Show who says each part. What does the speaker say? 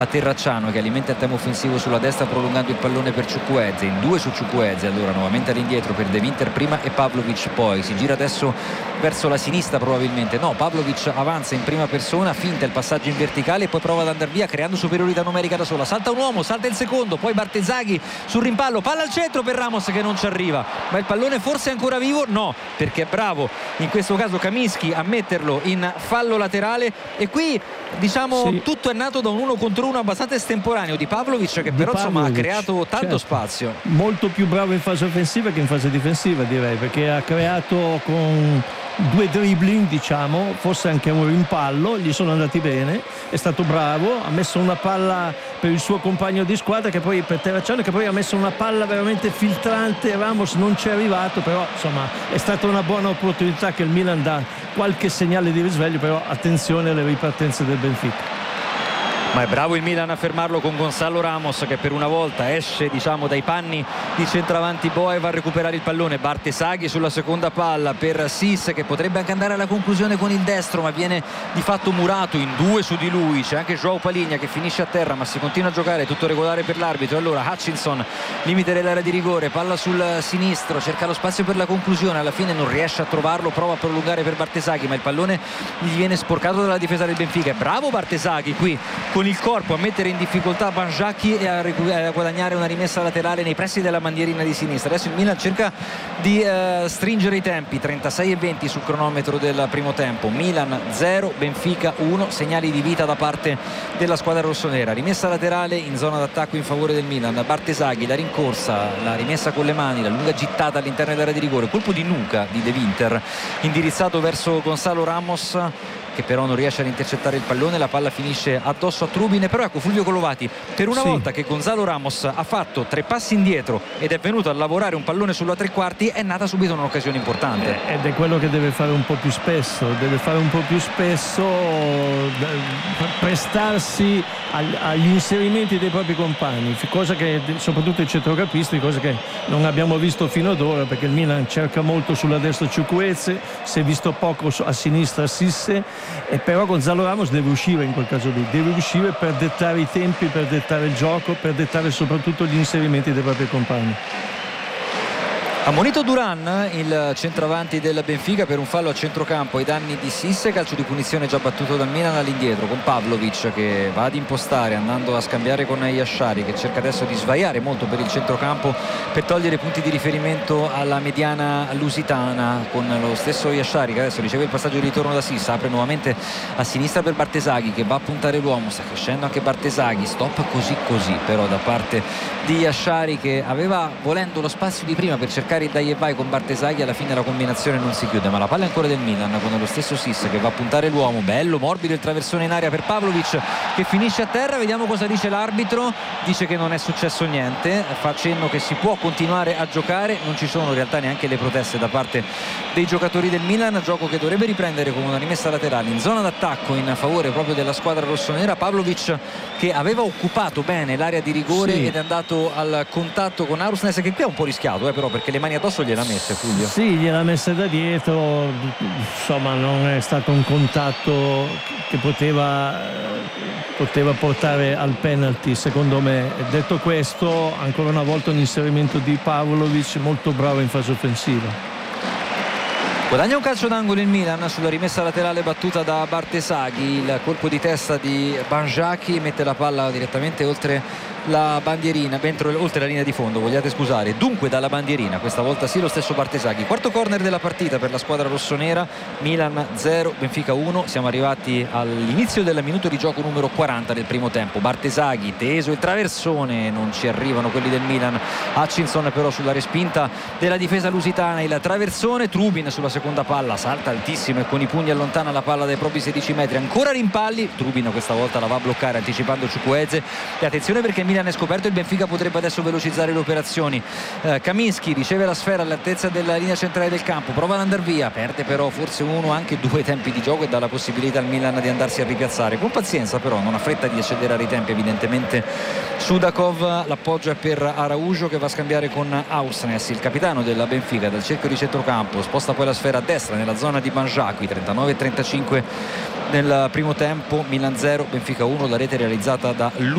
Speaker 1: Terracciano che alimenta il tempo offensivo sulla destra prolungando il pallone per Chukwueze, in 2 su Chukwueze, allora nuovamente all'indietro per De Winter prima e Pavlovic poi, si gira adesso verso la sinistra probabilmente, no, Pavlovic avanza in prima persona, finta il passaggio in verticale e poi prova ad andare via creando superiorità numerica da sola, salta un uomo, salta il secondo, poi Bartesaghi sul rimpallo, palla al centro per Ramos che non ci arriva, ma il pallone forse è ancora vivo? No, perché è bravo in questo caso Kamiński a metterlo in fallo laterale e qui diciamo sì, tutto è nato da un 1 contro 1 abbastanza estemporaneo di Pavlovic che però insomma ha creato tanto spazio,
Speaker 2: molto più bravo in fase offensiva che in fase difensiva direi, perché ha creato con 2 dribbling diciamo, forse anche un rimpallo, gli sono andati bene, è stato bravo, ha messo una palla per il suo compagno di squadra che poi per Terracciano, che poi ha messo una palla veramente filtrante, Ramos non ci è arrivato, però insomma è stata una buona opportunità che il Milan dà qualche segnale di risveglio, però attenzione alle ripartenze del Benfica.
Speaker 1: Ma è bravo il Milan a fermarlo con Gonzalo Ramos che per una volta esce diciamo dai panni di centravanti Boe e va a recuperare il pallone. Bartesaghi sulla seconda palla per Sis che potrebbe anche andare alla conclusione con il destro ma viene di fatto murato in 2 su di lui. C'è anche João Palhinha che finisce a terra ma si continua a giocare, tutto regolare per l'arbitro. Allora Hutchinson, limite dell'area di rigore, palla sul sinistro, cerca lo spazio per la conclusione, alla fine non riesce a trovarlo, prova a prolungare per Bartesaghi ma il pallone gli viene sporcato dalla difesa del Benfica. È bravo Bartesaghi qui con il corpo a mettere in difficoltà Banjaki e a guadagnare una rimessa laterale nei pressi della bandierina di sinistra. Adesso il Milan cerca di stringere i tempi, 36:20 sul cronometro del primo tempo, Milan 0 Benfica 1, segnali di vita da parte della squadra rossonera. Rimessa laterale in zona d'attacco in favore del Milan, Bartesaghi, la rincorsa, la rimessa con le mani, la lunga gittata all'interno dell'area di rigore, colpo di nuca di De Winter indirizzato verso Gonzalo Ramos che però non riesce ad intercettare il pallone, la palla finisce addosso a Trubin. Però ecco Fulvio Colovati, per una volta che Gonzalo Ramos ha fatto 3 passi indietro ed è venuto a lavorare un pallone sulla tre quarti, è nata subito un'occasione importante
Speaker 2: ed è quello che deve fare un po' più spesso, prestarsi agli inserimenti dei propri compagni, cosa che soprattutto i centrocampisti, cosa che non abbiamo visto fino ad ora, perché il Milan cerca molto sulla destra Chukwueze, si è visto poco a sinistra Sisse, e però Gonzalo Ramos deve uscire in quel caso lì, deve uscire per dettare i tempi, per dettare il gioco, per dettare soprattutto gli inserimenti dei propri compagni.
Speaker 1: Ammonito Duran, il centravanti del Benfica, per un fallo a centrocampo ai danni di Sisse, calcio di punizione già battuto dal Milan all'indietro con Pavlovic che va ad impostare andando a scambiare con Yashari che cerca adesso di svaiare molto per il centrocampo per togliere punti di riferimento alla mediana lusitana, con lo stesso Yashari che adesso riceve il passaggio di ritorno da Sisse, apre nuovamente a sinistra per Bartesaghi che va a puntare l'uomo, sta crescendo anche Bartesaghi, stop così però da parte di Yashari che aveva volendo lo spazio di prima per cercare il dai e vai con Bartesaghi, alla fine la combinazione non si chiude, ma la palla è ancora del Milan con lo stesso Sis che va a puntare l'uomo, bello morbido il traversone in aria per Pavlovic che finisce a terra. Vediamo cosa dice l'arbitro, dice che non è successo niente, fa cenno che si può continuare a giocare, non ci sono in realtà neanche le proteste da parte dei giocatori del Milan, gioco che dovrebbe riprendere con una rimessa laterale in zona d'attacco in favore proprio della squadra rossonera. Pavlovic che aveva occupato bene l'area di rigore ed è andato al contatto con Arusnes che qui ha un po' rischiato però perché le mani addosso gliel'ha messe Fulvio.
Speaker 2: Sì, gliel'ha messa da dietro, insomma non è stato un contatto che poteva portare al penalty secondo me. Detto questo, ancora una volta un inserimento di Pavlovic molto bravo in fase offensiva.
Speaker 1: Guadagna un calcio d'angolo il Milan sulla rimessa laterale battuta da Bartesaghi, il colpo di testa di Banjaki mette la palla direttamente oltre la bandierina, oltre la linea di fondo, vogliate scusare, dunque dalla bandierina, questa volta sì lo stesso Bartesaghi. Quarto corner della partita per la squadra rossonera, Milan 0 Benfica 1, siamo arrivati all'inizio del minuto di gioco numero 40 del primo tempo. Bartesaghi teso il traversone, non ci arrivano quelli del Milan, Hutchinson però sulla respinta della difesa lusitana, il traversone, Trubin sulla seconda palla salta altissimo e con i pugni allontana la palla dai propri 16 metri, ancora rimpalli, Trubin questa volta la va a bloccare anticipando Chukwueze e attenzione perché Milan è scoperto, il Benfica potrebbe adesso velocizzare le operazioni. Kaminski riceve la sfera all'altezza della linea centrale del campo, prova ad andare via, perde però forse uno, anche due tempi di gioco e dà la possibilità al Milan di andarsi a ripiazzare con pazienza, però non ha fretta di accelerare i tempi evidentemente Sudakov. L'appoggio è per Araujo che va a scambiare con Ausnes, il capitano della Benfica, dal cerchio di centrocampo, sposta poi la sfera a destra nella zona di Banjaki. 39-35 nel primo tempo, Milan 0 Benfica 1, la rete realizzata da